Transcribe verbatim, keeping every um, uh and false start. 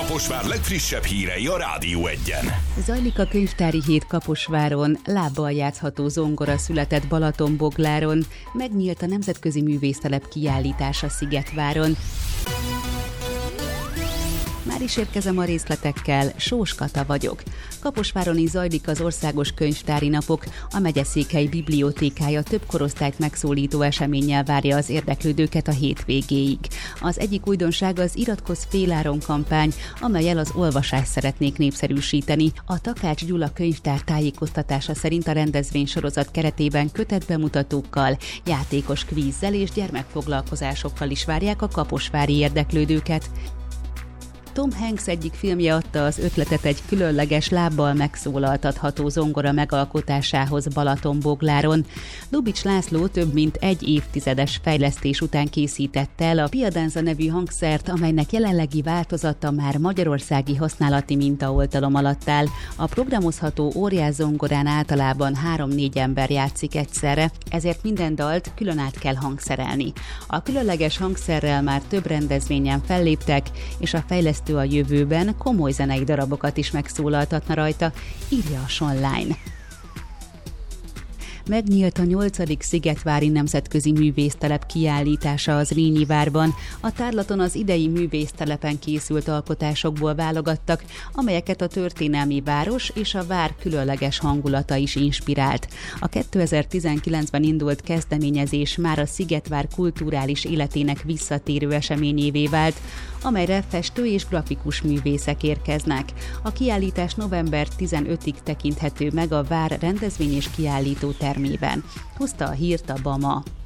Kaposvár legfrissebb hírei a Rádió Egyen. Zajlik a könyvtári hét Kaposváron, lábbal játszható zongora született Balatonbogláron, megnyílt a Nemzetközi Művésztelep kiállítása Szigetváron. Már is érkezem a részletekkel, Sós Kata vagyok. Kaposváron is zajlik az Országos Könyvtári Napok, a megyeszékhely bibliótékája több korosztályt megszólító eseménnyel várja az érdeklődőket a hétvégéig. Az egyik újdonság az Iratkozz féláron kampány, amellyel az olvasást szeretnék népszerűsíteni. A Takács Gyula könyvtár tájékoztatása szerint a rendezvénysorozat keretében kötetbemutatókkal, játékos kvízzel és gyermekfoglalkozásokkal is várják a kaposvári érdeklődőket. Tom Hanks egyik filmje adta az ötletet egy különleges lábbal megszólaltatható zongora megalkotásához Balatonbogláron. Lubics László több mint egy évtizedes fejlesztés után készített el a Piadanza nevű hangszert, amelynek jelenlegi változata már magyarországi használati mintaoltalom alatt áll. A programozható óriás zongorán általában három-négy ember játszik egyszerre, ezért minden dalt külön át kell hangszerelni. A különleges hangszerrel már több rendezvényen felléptek, és a fejlesztő a jövőben komoly zenei darabokat is megszólaltatna rajta, írja a Sonline. Megnyílt a nyolcadik Szigetvári Nemzetközi Művésztelep kiállítása az Rényi várban. A tárlaton az idei művésztelepen készült alkotásokból válogattak, amelyeket a történelmi város és a vár különleges hangulata is inspirált. A kétezer-tizenkilencben indult kezdeményezés már a Szigetvár kulturális életének visszatérő eseményévé vált, amelyre festő és grafikus művészek érkeznek. A kiállítás november tizenötödikéig tekinthető meg a vár rendezvény és kiállító termében. Hozta a hírt a Bama.